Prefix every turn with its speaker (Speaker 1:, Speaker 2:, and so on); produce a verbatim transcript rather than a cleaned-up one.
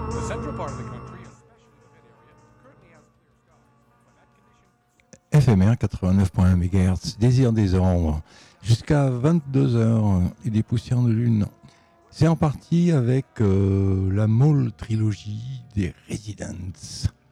Speaker 1: F M R quatre-vingt-neuf point un mégahertz, Désir des ombres, jusqu'à vingt-deux heures et des poussières de lune. C'est en partie avec euh, la Maul trilogie des Residents.